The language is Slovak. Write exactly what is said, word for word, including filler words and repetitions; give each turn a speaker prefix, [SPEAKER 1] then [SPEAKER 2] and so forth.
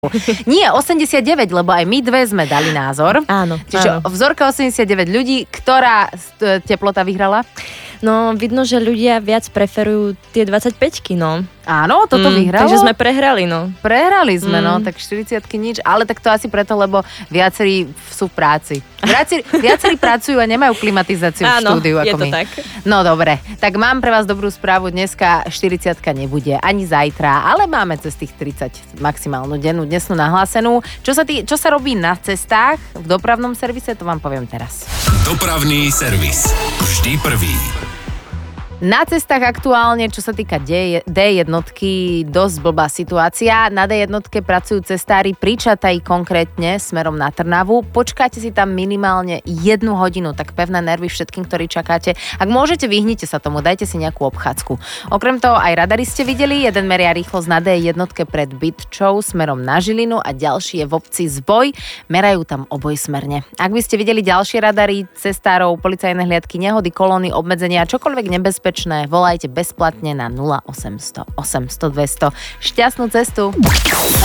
[SPEAKER 1] Nie, osemdesiatdeväť, lebo aj my dve sme dali názor.
[SPEAKER 2] Áno,
[SPEAKER 1] Čiže
[SPEAKER 2] áno.
[SPEAKER 1] vzorka osemdesiatdeväť ľudí, ktorá teplota vyhrala?
[SPEAKER 2] No, vidno, že ľudia viac preferujú tie dvadsaťpäťky, no.
[SPEAKER 1] Áno, toto
[SPEAKER 2] Mm,
[SPEAKER 1] vyhralo.
[SPEAKER 2] takže sme prehrali, no.
[SPEAKER 1] Prehrali sme,
[SPEAKER 2] Mm.
[SPEAKER 1] no, tak štyridsiatky nič, ale tak to asi preto, lebo viacerí sú v práci. Viacerí, viacerí pracujú a nemajú klimatizáciu v
[SPEAKER 2] Áno,
[SPEAKER 1] štúdiu
[SPEAKER 2] je
[SPEAKER 1] ako
[SPEAKER 2] to
[SPEAKER 1] my.
[SPEAKER 2] tak.
[SPEAKER 1] No dobre, tak mám pre vás dobrú správu, dneska štyridsiatka nebude, ani zajtra, ale máme cez tých tridsať maximálnu dennú dnesnú nahlásenú. Čo sa, tý, čo sa robí na cestách v dopravnom servise, to vám poviem teraz.
[SPEAKER 3] Dopravný servis. Vždy prvý.
[SPEAKER 1] Na cestách aktuálne, čo sa týka D jednotky, dosť blbá situácia. Na D jednotke pracujú cestári pri Čataji konkrétne smerom na Trnavu. Počkáte si tam minimálne jednu hodinu, tak pevné nervy všetkým, ktorí čakáte. Ak môžete, vyhnite sa tomu, dajte si nejakú obchádzku. Okrem toho aj radary ste videli, jeden meria rýchlosť na D jednotke pred Bytčou smerom na Žilinu a ďalší je v obci Zboj. Merajú tam obojsmerne. Ak by ste videli ďalšie radary cestárov, policajné hliadky, nehody, kolóny, obmedzenia, čokoľvek nebezpečné, volajte bezplatne na nula osemsto osemsto dvesto. Šťastnú cestu!